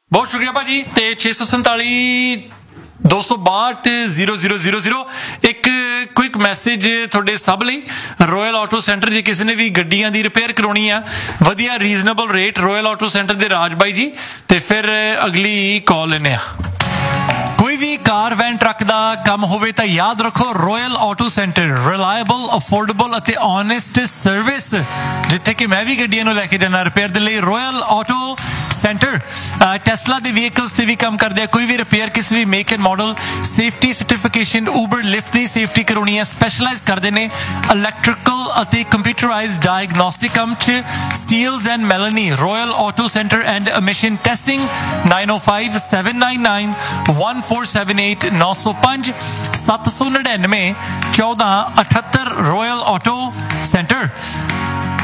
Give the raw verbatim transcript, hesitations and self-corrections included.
बहुत शुक्रिया भाजी। तो छे सौ संताली दो सौ बाहठ जीरो जीरो जीरो जीरो एक क्विक मैसेज थोड़े सब ਲਈ ਰੋਇਲ ਆਟੋ ਸੈਂਟਰ ਜੇ ਕਿਸੇ ਨੇ ਵੀ ਗੱਡੀਆਂ ਦੀ ਰਿਪੇਅਰ ਕਰਾਉਣੀ ਆ ਵਧੀਆ reasonable rate royal auto centre ਦੇ ਰਾਜ ਬਾਈ ਜੀ। ਤੇ ਫਿਰ ਅਗਲੀ ਕਾਲ ਲੈਨੇ ਆ। ਕੋਈ ਵੀ ਕਾਰ ਵੈਨ ਟਰੱਕ ਦਾ ਕੰਮ ਹੋਵੇ ਤਾਂ ਯਾਦ ਰੱਖੋ royal auto centre reliable affordable ਅਤੇ ਓਨੈਸਟ ਸਰਵਿਸ ਜਿੱਥੇ ਕਿ ਮੈਂ ਵੀ ਗੱਡੀਆਂ ਨੂੰ ਲੈ ਕੇ ਜਾਣਾ ਰਿਪੇਅਰ ਦੇ ਲਈ ਰੋਇਲ ਆਟੋ ਸੈਂਟਰ ਟੈਸਲਾ ਦੇ ਵਹੀਕਲਸ ਤੇ ਵੀ ਕੰਮ ਕਰਦੇ ਆ। ਕੋਈ ਵੀ ਰਿਪੇਅਰ ਕਿਸੇ ਵੀ make and model safety certification Uber lift the safety ਕਰਾਉਣੀ ਹੈ ਸਪੈਸ਼ਲਾਈਜ਼ ਕਰਦੇ ਨੇ ਇਲੈਕਟ੍ਰੀਕਲ ਅਤੇ ਕੰਪਿਊਟਰਾਈਜ਼ਡ ਡਾਇਗਨੋਸਟਿਕ ਕੰਮ 'ਚ Steeles and ਮੈਲਨੀ royal auto centre and emission testing ਨਾइन O five seven nine nine one four seven eight नौ सौ पाँच सत्त सौ नड़िनवे चौदह अठहत्तर रॉयल ऑटो सेंटर।